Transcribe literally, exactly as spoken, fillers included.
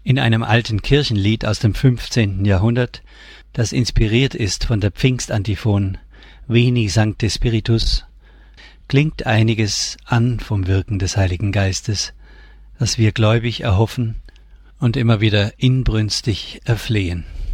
In einem alten Kirchenlied aus dem fünfzehnten Jahrhundert, das inspiriert ist von der Pfingstantiphon Veni Sancte Spiritus, klingt einiges an vom Wirken des Heiligen Geistes, das wir gläubig erhoffen und immer wieder inbrünstig erflehen.